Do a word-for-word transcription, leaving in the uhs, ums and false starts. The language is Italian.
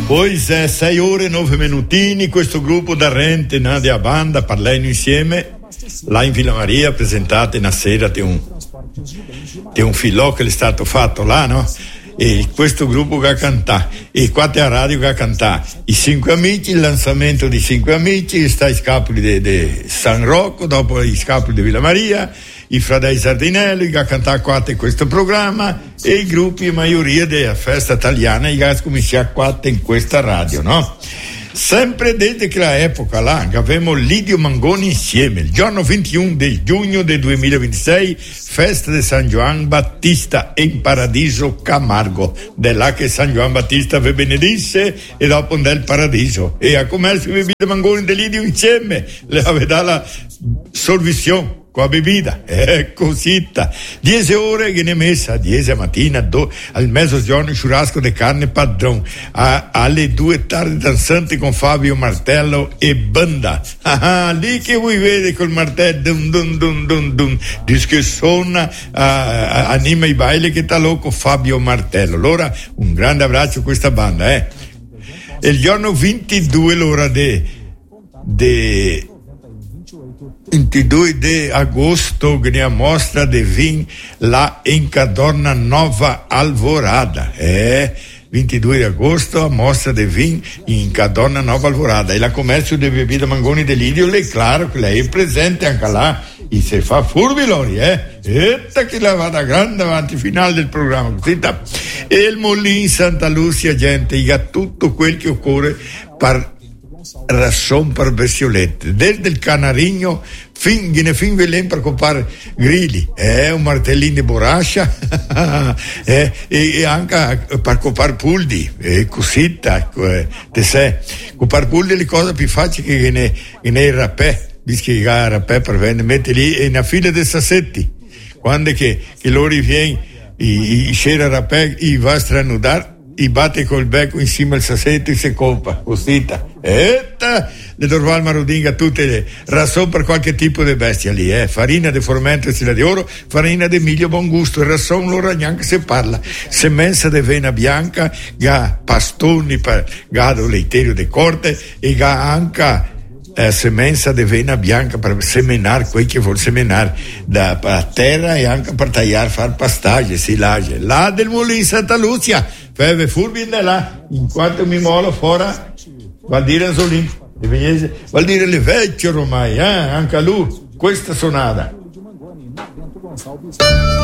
Poi è sei ore e nove minutini, questo gruppo da Rente, Nadia Banda, parlando insieme, là in Villa Maria, presentate una sera di un, di un filò che è stato fatto là, no? E questo gruppo che ha cantato, e quattro a radio che ha cantato, i cinque amici, il lanzamento di cinque amici, sta i scapoli di San Rocco, dopo i scapoli di Villa Maria, i Fratelli Sardinelli che ha cantato quattro in questo programma e i gruppi maggioria della festa italiana che ha cominciato quattro in questa radio, no? Sempre desde quella epoca là che avevamo Lidio Mangoni insieme, il giorno ventuno di giugno del duemilaventisei, festa di San Giovan Battista in Paradiso Camargo, da là che San Giovan Battista vi benedisse e dopo del Paradiso, e a commercio vi Lidio Mangoni e Lidio insieme, le aveva la sorvisione con la bevida, è così. Dieci ore che ne messa, dieci mattina, do, al mezzogiorno churrasco di carne padrone, a, alle due tardi danzanti con Fabio Martello e banda. Ah, lì che voi vedete col martello, dun dun dun dun dun, dice che suona, uh, anima i baili che sta loco Fabio Martello. Allora, un grande abbraccio a questa banda, eh. E il giorno ventidue l'ora de, de ventidue di agosto che a mostra di vin là in Cadorna Nova Alvorada, eh? ventidue di agosto a mostra di vin in Cadorna Nova Alvorada, e la commercio di bevida Mangoni dell'Idio, è chiaro che lei è presente anche là e si fa furbi lori, eh? Etta che la vada grande avanti finale del programma, così. E il Molin Santa Lucia, gente, ha tutto quel che occorre per rasson per bestiolette, desde il canarigno fin, fin veleno per compare grilli, eh, un martellino di borraccia eh, e, e anche per compare puldi, eh, cosita, eh, te sei, compare puldi le cose più facili che ne, che ne il rapè, dice che il rapè per vendere, metti lì in una fila dei sassetti, quando che, che loro viene, i, i scera rapè, i va a stranudare, i batte col becco insieme al sassetto e si colpa, costita. Etta, le dorval marodinga tutte le rasson per qualche tipo di bestia lì, eh. Farina di formento e stila di oro, farina di miglio buon gusto, il rasson l'ora neanche se parla. Semenza di vena bianca, ga pastoni per gado leiterio de corte e ga anche Eh, semenza di vena bianca per semenar quel che vuol semenar da a terra e anche per tagliare, far pastage, silage. Là del Molin Santa Lucia, feve furbi da là, in quanto mi molo fuori, vuol dire Zolin, vuol dire le vecchie ormai, eh? Anche a lui, questa sonata.